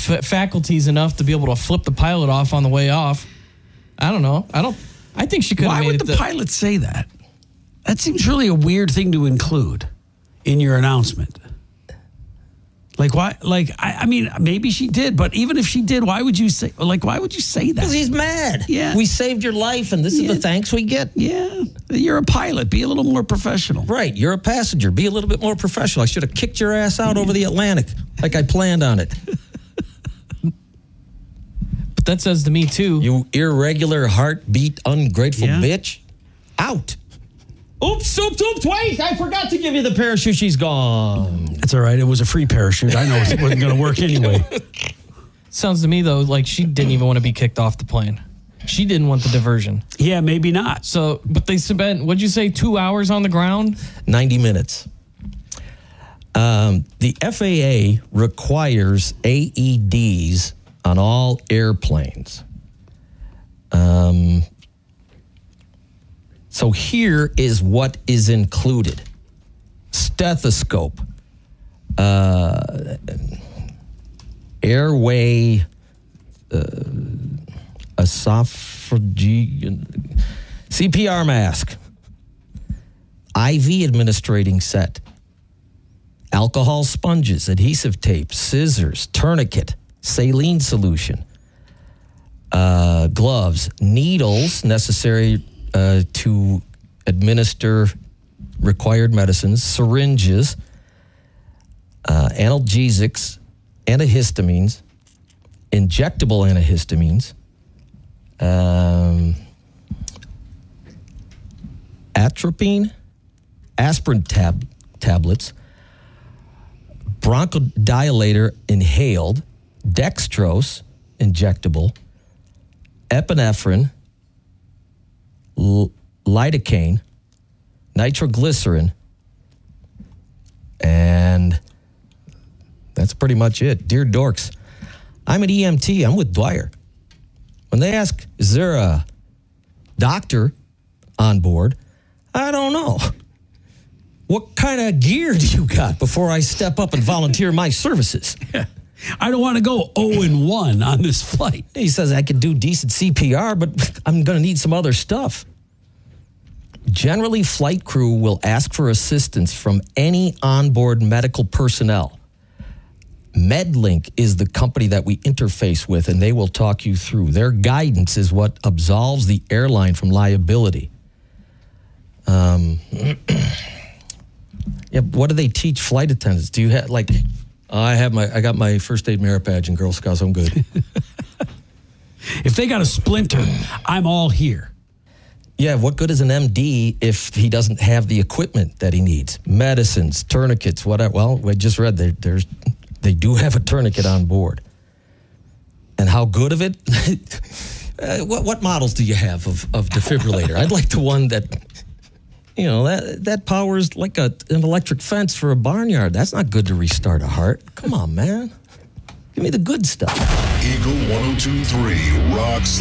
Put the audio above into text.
faculties enough to be able to flip the pilot off on the way off. I don't know. I think she could have made it. Why would the pilot say that? That seems really a weird thing to include in your announcement. Like, why? Like, I mean, maybe she did, but even if she did, why would you say that? Because he's mad. Yeah. We saved your life, and this is the thanks we get. Yeah. You're a pilot. Be a little more professional. Right. You're a passenger. Be a little bit more professional. I should have kicked your ass out over the Atlantic like I planned on it. But that says to me, too. You irregular, heartbeat, ungrateful bitch. Out. Oops, wait, I forgot to give you the parachute. She's gone. That's all right. It was a free parachute. I know it wasn't going to work anyway. Sounds to me, though, like she didn't even want to be kicked off the plane. She didn't want the diversion. Yeah, maybe not. So, but they spent, what'd you say, 2 hours on the ground? 90 minutes. The FAA requires AEDs on all airplanes. So here is what is included. Stethoscope, airway, esophageal, CPR mask, IV administrating set, alcohol sponges, adhesive tape, scissors, tourniquet, saline solution, gloves, needles necessary to administer required medicines, syringes, analgesics, antihistamines, injectable antihistamines, atropine, aspirin tablets, bronchodilator inhaled, dextrose injectable, epinephrine, lidocaine, nitroglycerin, and that's pretty much it. Dear dorks, I'm an EMT. I'm with Dwyer. When they ask, is there a doctor on board? I don't know. What kind of gear do you got before I step up and volunteer my services? Yeah. I don't want to go 0-1 on this flight. He says I could do decent CPR, but I'm going to need some other stuff. Generally, flight crew will ask for assistance from any onboard medical personnel. MedLink is the company that we interface with, and they will talk you through. Their guidance is what absolves the airline from liability. What do they teach flight attendants? Do you have, like, I got my first aid merit badge in Girl Scouts. I'm good. If they got a splinter, I'm all here. Yeah, what good is an MD if he doesn't have the equipment that he needs? Medicines, tourniquets, whatever. Well, we just read they do have a tourniquet on board. And how good of it? What models do you have of defibrillator? I'd like the one that, that powers like an electric fence for a barnyard. That's not good to restart a heart. Come on, man. Give me the good stuff. Eagle 102.3 rocks